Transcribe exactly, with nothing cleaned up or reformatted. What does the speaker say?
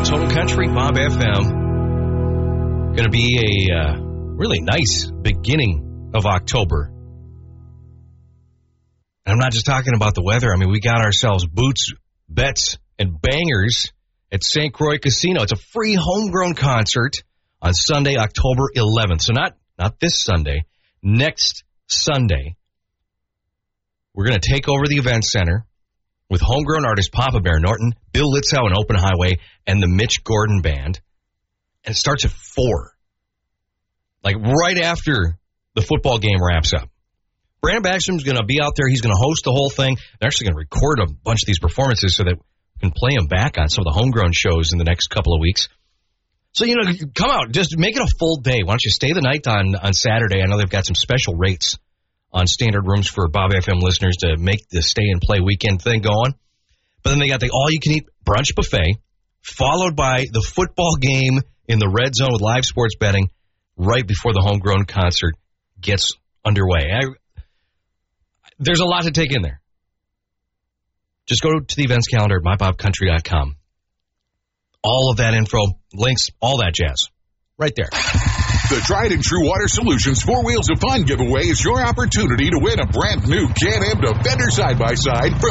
Total Country, Bob F M. Going to be a uh, really nice beginning of October. And I'm not just talking about the weather. I mean, we got ourselves boots, bets, and bangers at Saint Croix Casino. It's a free homegrown concert on Sunday, October eleventh. So not, not this Sunday, next Sunday. We're going to take over the event center with homegrown artist Papa Bear Norton, Bill Litzow and Open Highway, and the Mitch Gordon Band. And it starts at four. Like right after the football game wraps up. Brandon Backstrom's going to be out there. He's going to host the whole thing. They're actually going to record a bunch of these performances so that we can play them back on some of the homegrown shows in the next couple of weeks. So, you know, come out. Just make it a full day. Why don't you stay the night on, on Saturday? I know they've got some special rates on standard rooms for Bob F M listeners to make the stay-and-play weekend thing going. But then they got the all-you-can-eat brunch buffet, followed by the football game in the red zone with live sports betting right before the homegrown concert gets underway. I, there's a lot to take in there. Just go to the events calendar at my bob country dot com. All of that info, links, all that jazz, right there. The Tried and True Water Solutions Four Wheels of Fun giveaway is your opportunity to win a brand new Can-Am Defender side-by-side from